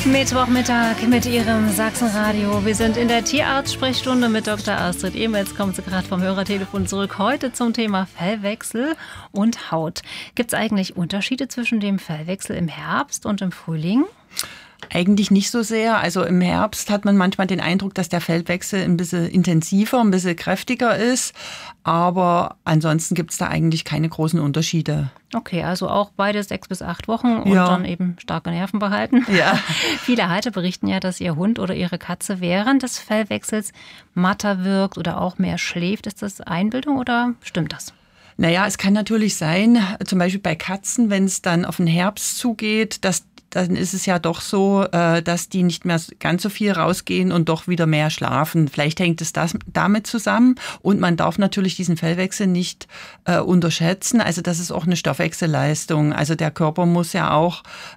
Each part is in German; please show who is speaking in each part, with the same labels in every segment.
Speaker 1: Mittwochmittag mit Ihrem Sachsenradio. Wir sind in der Tierarzt-Sprechstunde mit Dr. Astrid Ehme. Jetzt kommt sie gerade vom Hörertelefon zurück. Heute zum Thema Fellwechsel und Haut. Gibt es eigentlich Unterschiede zwischen dem Fellwechsel im Herbst und im Frühling?
Speaker 2: Eigentlich nicht so sehr. Also im Herbst hat man manchmal den Eindruck, dass der Fellwechsel ein bisschen intensiver, ein bisschen kräftiger ist. Aber ansonsten gibt es da eigentlich keine großen Unterschiede.
Speaker 1: Okay, also auch beide 6 bis 8 Wochen und dann eben starke Nerven behalten.
Speaker 2: Ja.
Speaker 1: Viele Halter berichten ja, dass ihr Hund oder ihre Katze während des Fellwechsels matter wirkt oder auch mehr schläft. Ist das Einbildung oder stimmt das?
Speaker 2: Naja, es kann natürlich sein, zum Beispiel bei Katzen, wenn es dann auf den Herbst zugeht, dann ist es ja doch so, dass die nicht mehr ganz so viel rausgehen und doch wieder mehr schlafen. Vielleicht hängt es damit zusammen. Und man darf natürlich diesen Fellwechsel nicht unterschätzen. Also das ist auch eine Stoffwechselleistung. Also der Körper muss ja auch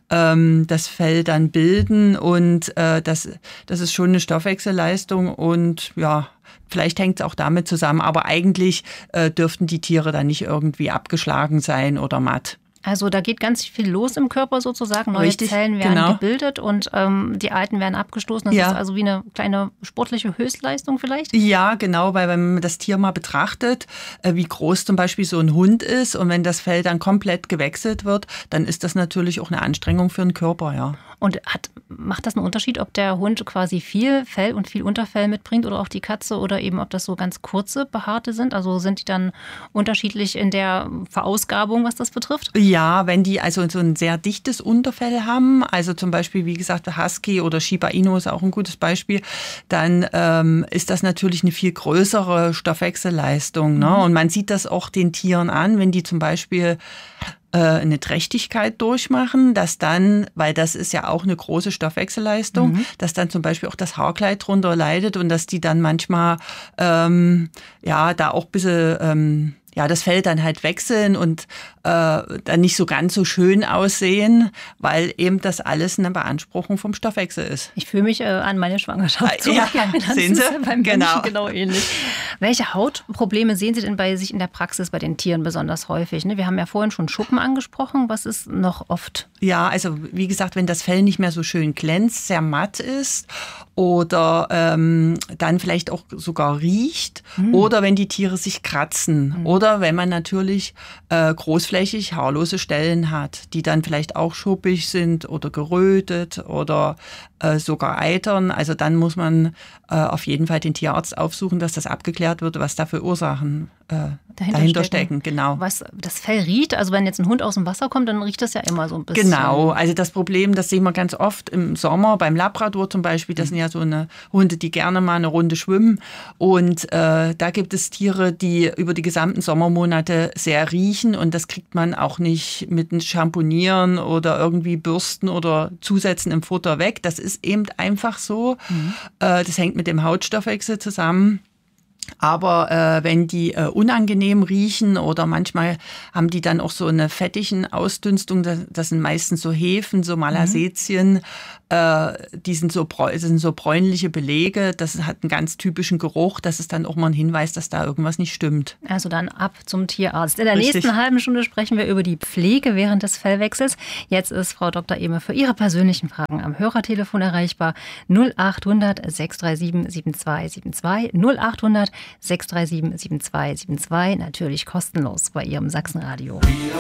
Speaker 2: das Fell dann bilden und das ist schon eine Stoffwechselleistung und ja, vielleicht hängt es auch damit zusammen. Aber eigentlich dürften die Tiere dann nicht irgendwie abgeschlagen sein oder matt.
Speaker 1: Also da geht ganz viel los im Körper sozusagen. Neue Zellen werden gebildet und die alten werden abgestoßen. Das ist also wie eine kleine sportliche Höchstleistung vielleicht?
Speaker 2: Ja, genau, weil wenn man das Tier mal betrachtet, wie groß zum Beispiel so ein Hund ist und wenn das Fell dann komplett gewechselt wird, dann ist das natürlich auch eine Anstrengung für den Körper, ja.
Speaker 1: Und macht das einen Unterschied, ob der Hund quasi viel Fell und viel Unterfell mitbringt oder auch die Katze oder eben ob das so ganz kurze, behaarte sind? Also sind die dann unterschiedlich in der Verausgabung, was das betrifft?
Speaker 2: Ja, wenn die also so ein sehr dichtes Unterfell haben, also zum Beispiel, wie gesagt, der Husky oder Shiba Inu ist auch ein gutes Beispiel, dann ist das natürlich eine viel größere Stoffwechselleistung. Ne? Und man sieht das auch den Tieren an, wenn die zum Beispiel eine Trächtigkeit durchmachen, dass dann, weil das ist ja auch eine große Stoffwechselleistung, dass dann zum Beispiel auch das Haarkleid drunter leidet und dass die dann manchmal da auch ein bisschen das Fell dann halt wechseln und dann nicht so ganz so schön aussehen, weil eben das alles eine Beanspruchung vom Stoffwechsel ist.
Speaker 1: Ich fühle mich an meine Schwangerschaft zurück.
Speaker 2: Ja, sehen Sie?
Speaker 1: Beim Menschen genau ähnlich. Welche Hautprobleme sehen Sie denn bei sich in der Praxis bei den Tieren besonders häufig? Wir haben ja vorhin schon Schuppen angesprochen. Was ist noch oft?
Speaker 2: Ja, also wie gesagt, wenn das Fell nicht mehr so schön glänzt, sehr matt ist oder dann vielleicht auch sogar riecht oder wenn die Tiere sich kratzen oder wenn man natürlich großflächig haarlose Stellen hat, die dann vielleicht auch schuppig sind oder gerötet oder sogar eitern. Also dann muss man auf jeden Fall den Tierarzt aufsuchen, dass das abgeklärt wird, was da für Ursachen dahinter stecken. Genau.
Speaker 1: Was das Fell riecht, also wenn jetzt ein Hund aus dem Wasser kommt, dann riecht das ja immer so ein bisschen.
Speaker 2: Genau, also das Problem, das sehen wir ganz oft im Sommer, beim Labrador zum Beispiel, das sind ja so eine Hunde, die gerne mal eine Runde schwimmen und da gibt es Tiere, die über die gesamten Sommermonate sehr riechen und das kriegt man auch nicht mit einem Schamponieren oder irgendwie Bürsten oder Zusätzen im Futter weg. Das ist eben einfach so. Das hängt mit dem Hautstoffwechsel zusammen. Aber wenn die unangenehm riechen oder manchmal haben die dann auch so eine fettigen Ausdünstung, das sind meistens so Hefen, so Malassezien, die sind so bräunliche Belege, das hat einen ganz typischen Geruch, das ist dann auch mal ein Hinweis, dass da irgendwas nicht stimmt.
Speaker 1: Also dann ab zum Tierarzt. In der nächsten halben Stunde sprechen wir über die Pflege während des Fellwechsels. Jetzt ist Frau Dr. Ehme für Ihre persönlichen Fragen am Hörertelefon erreichbar 0800 637 7272 0800 637 7272, natürlich kostenlos bei Ihrem Sachsenradio.